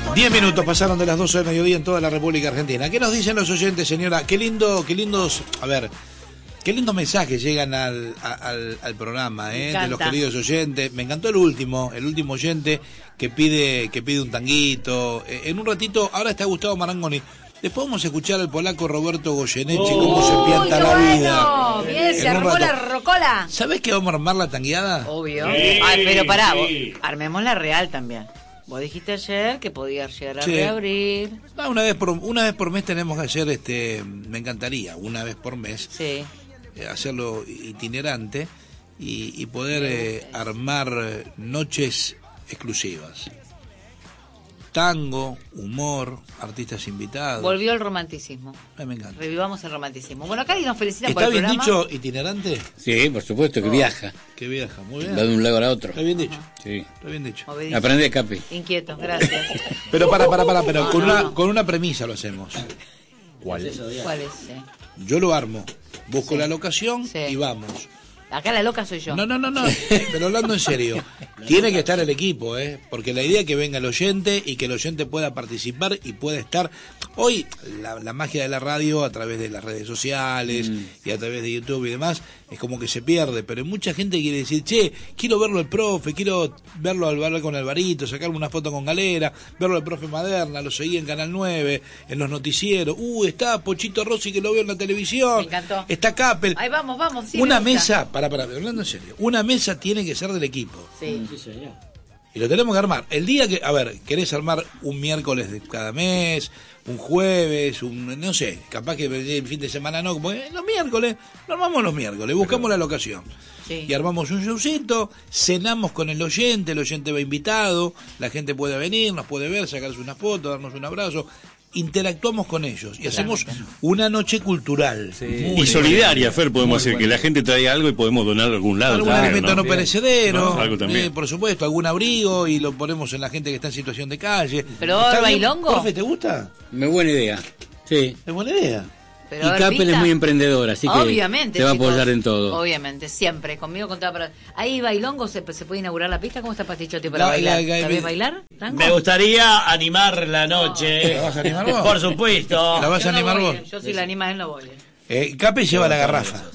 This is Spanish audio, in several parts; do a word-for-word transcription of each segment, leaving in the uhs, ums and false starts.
Diez minutos pasaron de las doce del mediodía en toda la República Argentina. ¿Qué nos dicen los oyentes, señora? Qué lindo, qué lindos, a ver, qué lindos mensajes llegan al, al, al programa, ¿eh? De los queridos oyentes. Me encantó el último, el último oyente que pide, que pide un tanguito. Eh, en un ratito, ahora está Gustavo Marangoni. Después vamos a escuchar al polaco Roberto Goyeneche, oh, cómo se pianta la bueno. vida. Bien, se armó la rocola. ¿Sabés que vamos a armar la tangueada? Obvio. Sí, Ay, pero pará, vos, armemos la real también. Vos dijiste ayer que podía llegar a sí. reabrir. No, una vez por una vez por mes tenemos que hacer, este, me encantaría, una vez por mes, sí. eh, hacerlo itinerante y, y poder eh, armar noches exclusivas. Tango, humor, artistas invitados. Volvió el romanticismo. Ay, me encanta. Revivamos el romanticismo. Bueno, acá nos felicitan por el programa. ¿Está bien dicho itinerante? Sí, por supuesto, que oh, viaja. Que viaja, muy bien. Va de un lado a otro. Está bien dicho. Sí. Está bien dicho. Obedito. Aprende, Capi. Inquieto, gracias. Pero para, para, para, pero no, con, no, una, no. con una premisa lo hacemos. ¿Cuál es? ¿Cuál es? Sí. Yo lo armo, busco sí. la locación sí. y vamos. Acá la loca soy yo. No, no, no, no, pero hablando en serio, tiene que estar el equipo, ¿eh? Porque la idea es que venga el oyente y que el oyente pueda participar y pueda estar. Hoy, la, la magia de la radio a través de las redes sociales mm. y a través de YouTube y demás, es como que se pierde, pero hay mucha gente que quiere decir, che, quiero verlo el profe, quiero verlo al bar con Alvarito, sacarme una foto con Galera, verlo el profe Maderna, lo seguí en Canal nueve, en los noticieros, uh, está Pochito Rossi que lo veo en la televisión, me encantó. Está Capel. Ahí vamos, vamos, sí. Una mesa, para, para, hablando en serio, una mesa tiene que ser del equipo. Sí. Sí, señor. Y lo tenemos que armar. El día que, a ver, querés armar un miércoles de cada mes, un jueves, un, no sé, capaz que el fin de semana no, como eh, los miércoles, lo armamos los miércoles, buscamos Pero, la locación. Sí. Y armamos un showcito, cenamos con el oyente, el oyente va invitado, la gente puede venir, nos puede ver, sacarse una foto, darnos un abrazo. Interactuamos con ellos y claro, hacemos claro. una noche cultural sí. y solidaria, Fer, podemos hacer que la gente traiga algo y podemos donar a algún lado. Algún claro, alimento ¿no? no perecedero, no, algo también. Eh, por supuesto, algún abrigo y lo ponemos en la gente que está en situación de calle. ¿Pero bailongo? Profe, ¿te gusta? Muy buena idea, sí. Es buena idea. Pero y Capel es muy emprendedora, así que obviamente, te va a chicos, apoyar en todo. Obviamente, siempre, conmigo con toda para... Ahí bailongo, se, se puede inaugurar la pista. ¿Cómo está Pastichotti para la, bailar? La, la, ¿Sabés bailar? ¿Tango? Me gustaría animar la noche. ¿La vas a animar vos? Por supuesto. ¿La vas yo a animar no voy, vos? Yo si la anima él no voy. Eh, Capel lleva la garrafa.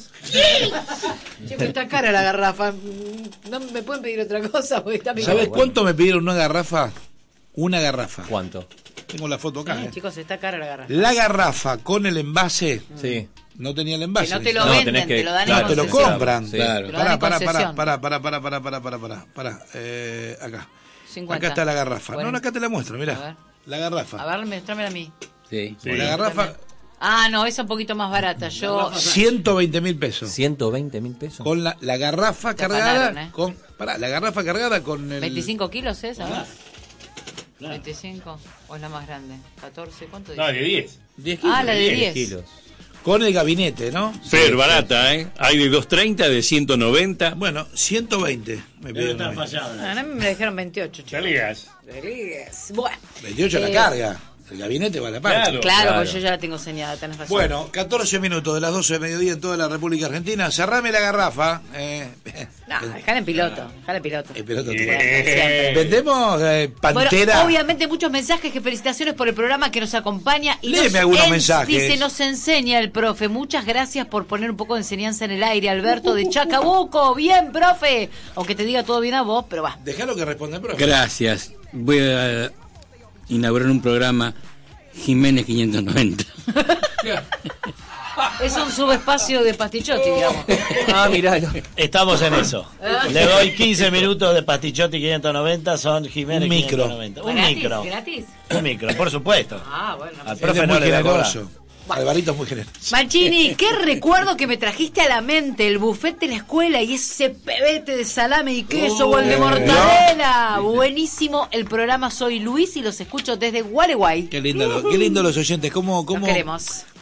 Siempre está cara la garrafa. No me pueden pedir otra cosa porque está. ¿Sabes cuánto me pidieron una garrafa? Una garrafa. ¿Cuánto? Tengo la foto acá. Sí, eh. chicos, está cara la garrafa. La garrafa con el envase. Sí. No tenía el envase. Que no te lo no, venden, que, te lo dan claro, en te lo concesión. compran. Sí. Claro. Pará, pará, pará, pará, pará, pará, pará, pará, pará, pará, pará. Eh, acá. cincuenta. Acá está la garrafa. Bueno. No, acá te la muestro, mirá. La garrafa. A ver, mostrámela a mí. Sí. Sí. La garrafa. Ah, no, esa es un poquito más barata. Yo ciento veinte mil pesos. ciento veinte mil pesos. Con la, la garrafa Te cargada. afanaron, ¿eh? Con, pará, la garrafa cargada con el. veinticinco kilos es, ¿sabes? Claro. veinticinco o es la más grande. catorce, ¿cuánto dice? No, de diez. diez kilos. Ah, la de diez kilos. Con el gabinete, ¿no? Fer, barata, ¿eh? Hay de doscientos treinta, de ciento noventa. Bueno, ciento veinte. Me Pero pidieron. está fallado. No, no, me dijeron veintiocho, chicos. Salías. Bueno, veintiocho la Eh, carga. El gabinete va a la parte. Claro. claro, porque yo ya la tengo señalada, tenés razón. Bueno, catorce minutos de las doce de mediodía en toda la República Argentina. Cerrame la garrafa. Eh, No, dejala en piloto, dejala en piloto. el piloto Yeah. Siempre. Vendemos eh, Pantera. Bueno, obviamente muchos mensajes, que felicitaciones por el programa que nos acompaña. Y Léeme nos algunos ens- mensajes. Dice, nos enseña el profe. Muchas gracias por poner un poco de enseñanza en el aire. Alberto de Chacabuco. Bien, profe. Aunque te diga todo bien a vos, pero va. Dejalo que responda el profe. Gracias. Voy a inaugurar un programa Jiménez quinientos noventa. Es un subespacio de Pastichotti, digamos. Ah, miralo. Estamos en eso. Le doy quince minutos de Pastichotti quinientos noventa, son Jiménez Un micro. quinientos noventa. Un ¿Gratis? micro. ¿Gratis? Un micro, por supuesto. Ah, bueno. Al Él profe es no muy le da generoso. Alvarito es muy generoso. Mancini, qué recuerdo que me trajiste a la mente, el buffet de la escuela y ese pebete de salame y queso Uh, o el de eh, mortadela. Buenísimo el programa, soy Luis y los escucho desde Gualeguay. Qué lindo, lo- qué lindo los oyentes. ¿Cómo, cómo, Los queremos. ¿Cómo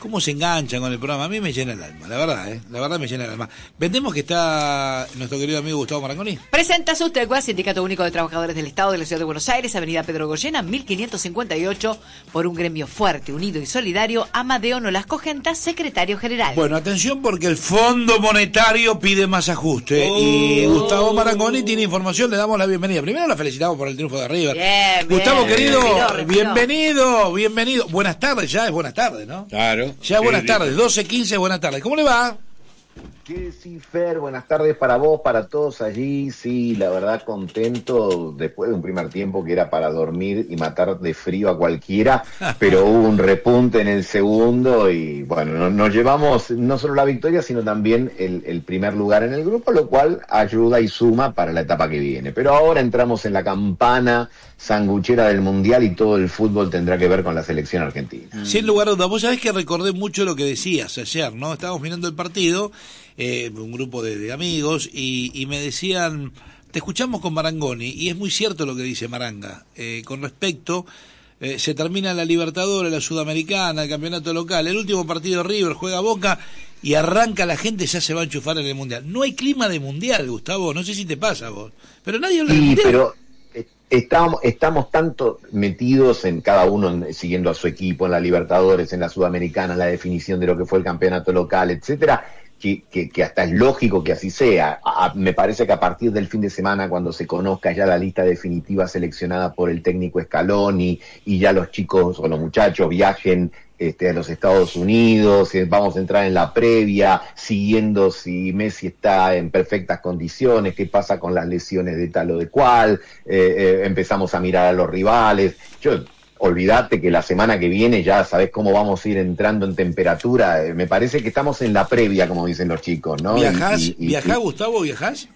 cómo se enganchan con el programa. A mí me llena el alma, la verdad, ¿eh? La verdad me llena el alma. Vendemos que está nuestro querido amigo Gustavo Marangoni. Presenta Sustecua, Sindicato Único de Trabajadores del Estado de la Ciudad de Buenos Aires, Avenida Pedro Goyena, mil quinientos cincuenta y ocho, por un gremio fuerte, unido y solidario. Amadeo Nolasco Genta, secretario general. Bueno, atención porque el Fondo Monetario pide más ajuste oh. y Gustavo Marangoni tiene información, le damos la bienvenida. Primero la felicitamos por el triunfo de River. Bien, Gustavo, bien, querido, respiró, respiró. bienvenido, bienvenido. Buenas tardes, ya es buenas tardes, ¿no? Claro. Ya buenas sí, tardes, doce quince, buenas tardes. ¿Cómo le va? ¿Qué sí, Fer? Buenas tardes para vos, para todos allí. Sí, la verdad contento después de un primer tiempo que era para dormir y matar de frío a cualquiera, pero hubo un repunte en el segundo y bueno, nos llevamos no solo la victoria, sino también el, el primer lugar en el grupo, lo cual ayuda y suma para la etapa que viene. Pero ahora entramos en la campana sanguchera del Mundial y todo el fútbol tendrá que ver con la selección argentina. Sin lugar a dudas, vos sabés que recordé mucho lo que decías ayer, ¿no? Estábamos mirando el partido, eh, un grupo de, de amigos, y, y me decían, te escuchamos con Marangoni, y es muy cierto lo que dice Maranga, eh, con respecto, eh, se termina la Libertadores, la Sudamericana, el campeonato local, el último partido River juega Boca, y arranca la gente, ya se va a enchufar en el Mundial. No hay clima de Mundial, Gustavo, no sé si te pasa a vos, pero nadie habla sí, del Mundial. Pero... Estamos, estamos tanto metidos en cada uno en, siguiendo a su equipo, en la Libertadores, en la Sudamericana, en la definición de lo que fue el campeonato local, etcétera, que, que, que hasta es lógico que así sea. A, me parece que a partir del fin de semana, cuando se conozca ya la lista definitiva seleccionada por el técnico Scaloni y ya los chicos o los muchachos viajen Este, a los Estados Unidos, vamos a entrar en la previa, siguiendo si Messi está en perfectas condiciones, qué pasa con las lesiones de tal o de cual, eh, eh, empezamos a mirar a los rivales. Yo, olvídate que la semana que viene ya sabés cómo vamos a ir entrando en temperatura, eh, me parece que estamos en la previa, como dicen los chicos, ¿no? ¿Viajás, y, y, ¿viajás y, Gustavo, viajás?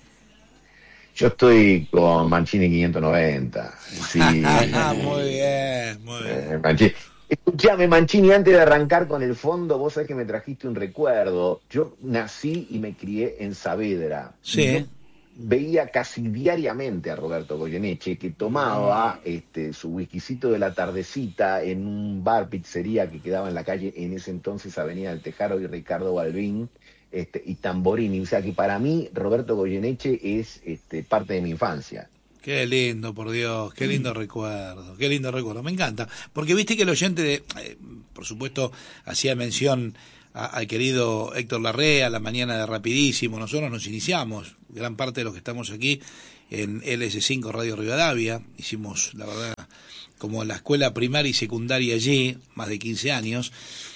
Yo estoy con Mancini quinientos noventa. Sí. Muy bien, muy bien. Eh, Mancini. Escuchame, Mancini, antes de arrancar con el fondo, vos sabés que me trajiste un recuerdo. Yo nací y me crié en Saavedra. Sí. Veía casi diariamente a Roberto Goyeneche, que tomaba este, su whiskycito de la tardecita en un bar pizzería que quedaba en la calle, en ese entonces Avenida del Tejaro y Ricardo Balbín, este, y Tamborini. O sea que para mí Roberto Goyeneche es este, parte de mi infancia. Qué lindo, por Dios, qué lindo recuerdo, qué lindo recuerdo, me encanta, porque viste que el oyente, de, eh, por supuesto, hacía mención a, al querido Héctor Larrea, la mañana de Rapidísimo, nosotros nos iniciamos, gran parte de los que estamos aquí en L S cinco Radio Rivadavia, hicimos, la verdad, como la escuela primaria y secundaria allí, más de quince años,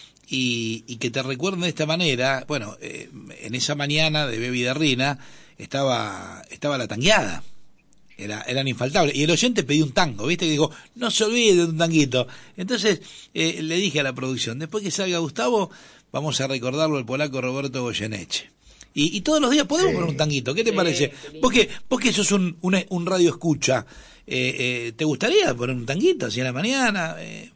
y, y que te recuerden de esta manera, bueno, eh, en esa mañana de Bebi de Rina estaba, estaba la tangueada. Era, eran infaltables. Y el oyente pedía un tango, ¿viste? Que dijo, no se olvide de un tanguito. Entonces, eh, le dije a la producción, después que salga Gustavo, vamos a recordarlo al polaco Roberto Goyeneche. Y, y todos los días podemos sí. poner un tanguito, ¿qué te sí, parece? Vos que, vos que sos un, un, un radio escucha, eh, eh, ¿te gustaría poner un tanguito así en la mañana? Eh...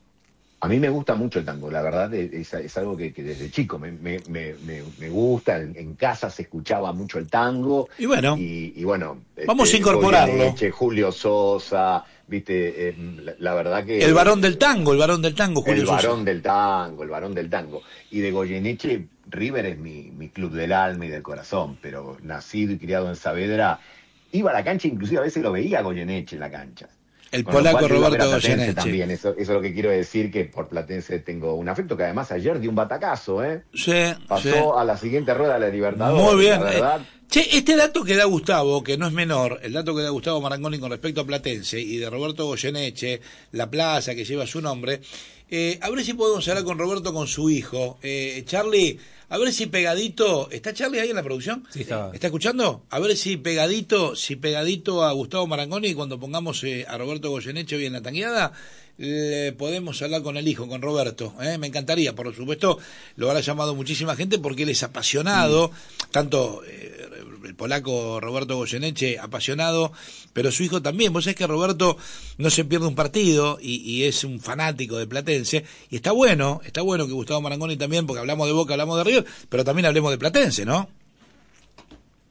A mí me gusta mucho el tango, la verdad es, es algo que, que desde chico me, me, me, me gusta, en, en casa se escuchaba mucho el tango. Y bueno, y, y bueno vamos este, a incorporarlo. Goyeneche, Julio Sosa, viste, eh, la, la verdad que... El varón del tango, el varón del tango, Julio el Sosa. El varón del tango, el varón del tango. Y de Goyeneche, River es mi, mi club del alma y del corazón, pero nacido y criado en Saavedra, iba a la cancha, inclusive a veces lo veía a Goyeneche en la cancha. El polaco Roberto Goyeneche. También, eso, eso es lo que quiero decir, que por Platense tengo un afecto, que además ayer dio un batacazo, ¿eh? Sí, Pasó sí. a la siguiente rueda de la Libertadores. Muy bien. La verdad. Eh, che, este dato que da Gustavo, que no es menor, el dato que da Gustavo Marangoni con respecto a Platense y de Roberto Goyeneche, la plaza que lleva su nombre, eh, a ver si podemos hablar con Roberto, con su hijo. Eh, Charlie, a ver si pegadito, ¿está Charlie ahí en la producción? Sí, está. ¿Está escuchando? A ver si pegadito, si pegadito a Gustavo Marangoni, cuando pongamos eh, a Roberto Goyeneche hoy en la tangueada, le podemos hablar con el hijo, con Roberto, ¿eh? Me encantaría, por supuesto, lo habrá llamado muchísima gente porque él es apasionado, mm. tanto eh, el polaco Roberto Goyeneche, apasionado, pero su hijo también. Vos sabés que Roberto no se pierde un partido y, y es un fanático de Platense, y está bueno, está bueno que Gustavo Marangoni también, porque hablamos de Boca, hablamos de River, pero también hablemos de Platense, ¿no?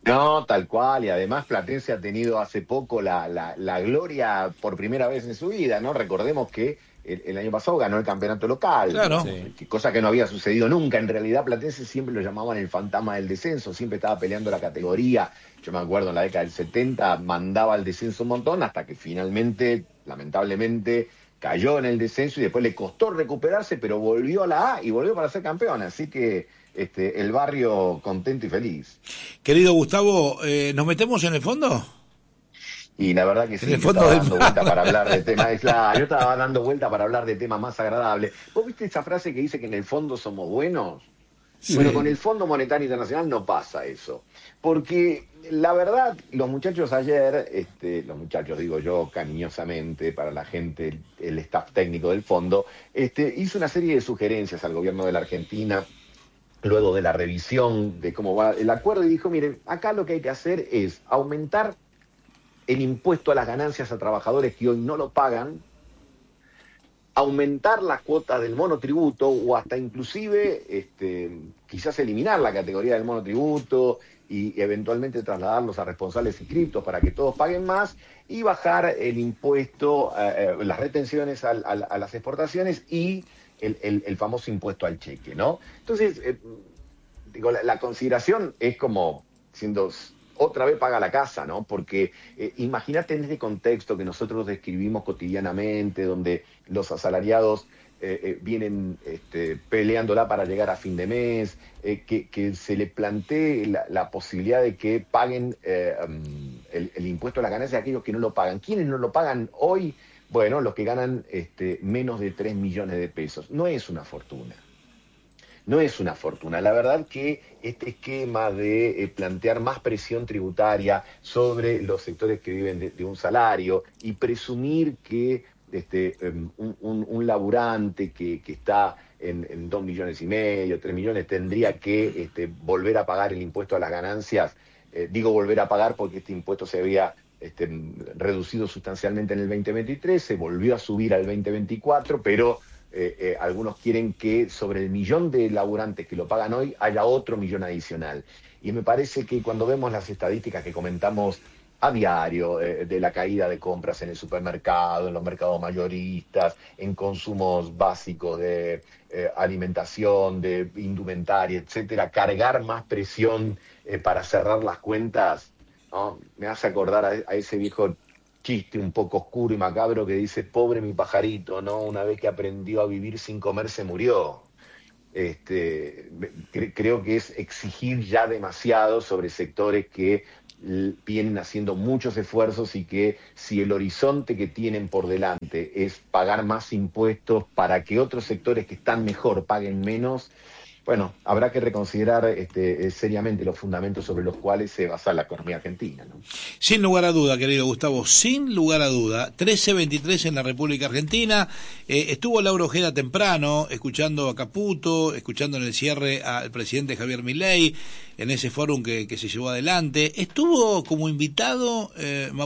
No, tal cual, y además Platense ha tenido hace poco la, la, la gloria por primera vez en su vida, ¿no? Recordemos que el, el año pasado ganó el campeonato local, claro. Sí. Que, cosa que no había sucedido nunca. En realidad Platense siempre lo llamaban el fantasma del descenso, siempre estaba peleando la categoría. Yo me acuerdo en la década del setenta mandaba al descenso un montón hasta que finalmente, lamentablemente, cayó en el descenso y después le costó recuperarse, pero volvió a la A y volvió para ser campeón, así que Este, el barrio contento y feliz. Querido Gustavo, eh, ¿nos metemos en el fondo? Y la verdad que sí, en el yo fondo estaba del... dando vuelta para hablar de temas, claro, yo estaba dando vuelta para hablar de temas más agradables. ¿Vos viste esa frase que dice que en el fondo somos buenos? Sí. Bueno, con el Fondo Monetario Internacional no pasa eso, porque la verdad, los muchachos ayer, este, los muchachos digo yo cariñosamente, para la gente, el, el staff técnico del fondo, este, hizo una serie de sugerencias al gobierno de la Argentina, luego de la revisión de cómo va el acuerdo, y dijo, miren, acá lo que hay que hacer es aumentar el impuesto a las ganancias a trabajadores que hoy no lo pagan, aumentar las cuotas del monotributo o hasta inclusive este, quizás eliminar la categoría del monotributo y eventualmente trasladarlos a responsables inscriptos para que todos paguen más y bajar el impuesto, eh, las retenciones a, a, a las exportaciones y El, el, el famoso impuesto al cheque, ¿no? Entonces, eh, digo, la, la consideración es como siendo otra vez paga la casa, ¿no? Porque eh, imagínate en este contexto que nosotros describimos cotidianamente, donde los asalariados eh, eh, vienen este, peleándola para llegar a fin de mes, eh, que, que se le plantee la, la posibilidad de que paguen eh, um, el, el impuesto a las ganancias de aquellos que no lo pagan. ¿Quiénes no lo pagan hoy? Bueno, los que ganan este, menos de tres millones de pesos. No es una fortuna. No es una fortuna. La verdad que este esquema de eh, plantear más presión tributaria sobre los sectores que viven de, de un salario y presumir que este, um, un, un, un laburante que, que está en, en dos millones y medio, tres millones, tendría que este, volver a pagar el impuesto a las ganancias. Eh, digo volver a pagar porque este impuesto se había Este, reducido sustancialmente en el veinte veintitrés, se volvió a subir al veinte veinticuatro, pero eh, eh, algunos quieren que sobre el millón de laburantes que lo pagan hoy haya otro millón adicional. Y me parece que cuando vemos las estadísticas que comentamos a diario, eh, de la caída de compras en el supermercado, en los mercados mayoristas, en consumos básicos de eh, alimentación, de indumentaria, etcétera, cargar más presión eh, para cerrar las cuentas, ¿no? Me hace acordar a, a ese viejo chiste un poco oscuro y macabro que dice, pobre mi pajarito, ¿no? Una vez que aprendió a vivir sin comer se murió. Este, cre- creo que es exigir ya demasiado sobre sectores que l- vienen haciendo muchos esfuerzos y que si el horizonte que tienen por delante es pagar más impuestos para que otros sectores que están mejor paguen menos, bueno, habrá que reconsiderar este, seriamente los fundamentos sobre los cuales se basa la economía argentina, ¿no? Sin lugar a duda, querido Gustavo, sin lugar a duda. trece veintitrés en la República Argentina. Eh, estuvo Laura Ojeda temprano, escuchando a Caputo, escuchando en el cierre al presidente Javier Milei, en ese fórum que, que se llevó adelante. Estuvo como invitado... Eh,